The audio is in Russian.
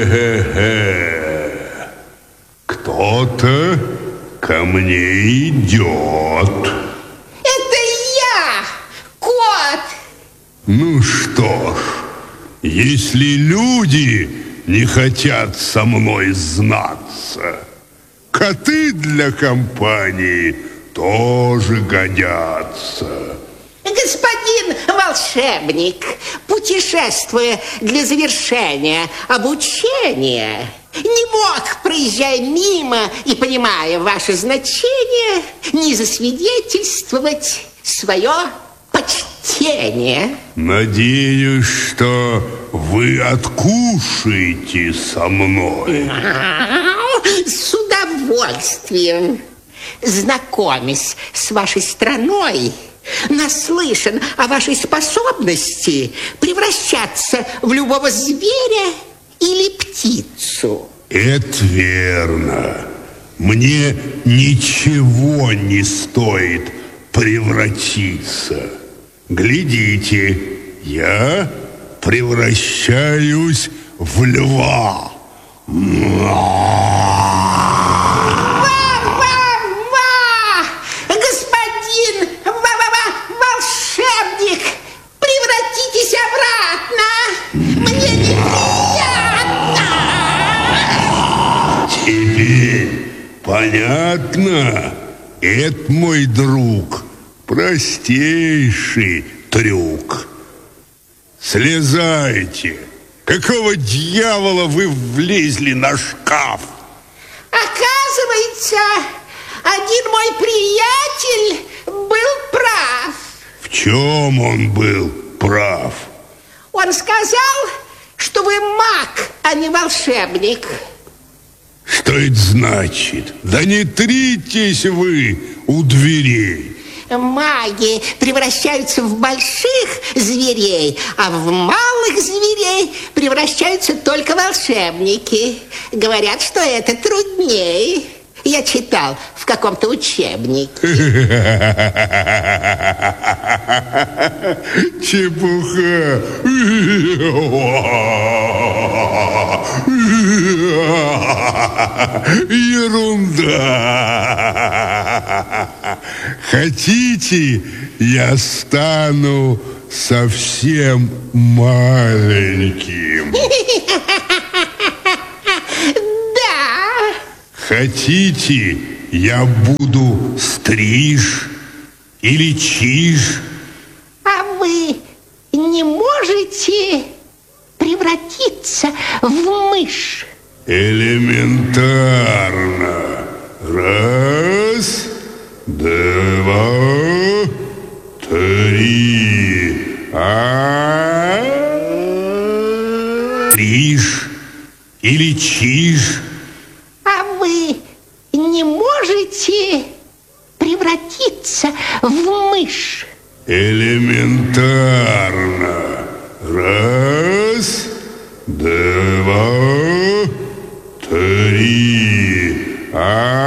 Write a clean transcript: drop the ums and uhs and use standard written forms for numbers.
Кто-то ко мне идет. Это я, кот. Ну что ж, если люди не хотят со мной знаться, коты для компании тоже годятся. Господин волшебник, путешествуя для завершения обучения, не мог, проезжая мимо и понимая ваше значение, не засвидетельствовать свое почтение. Надеюсь, что вы откушаете со мной. С удовольствием. Знакомясь с вашей страной, наслышан о вашей способности превращаться в любого зверя или птицу. Это верно. Мне ничего не стоит превратиться. Глядите, я превращаюсь в льва. Волшебник, превратитесь обратно. Мне неприятно. Теперь понятно? Это, мой друг, простейший трюк. Слезайте. Какого дьявола вы влезли на шкаф? Оказывается, один мой приятель был прав. В чем он был прав? Он сказал, что вы маг, а не волшебник. Что это значит? Да не тритесь вы у дверей. Маги превращаются в больших зверей, а в малых зверей превращаются только волшебники. Говорят, что это труднее. Я читал в каком-то учебнике. Чепуха. Ерунда. Хотите, я стану совсем маленьким? Да. Хотите, я буду стриж или чиж? А вы не можете превратиться в мышь? Элементарно. Раз, два, три. Стриж или чиж? А вы не можете превратиться в мышь? Элементарно. Раз.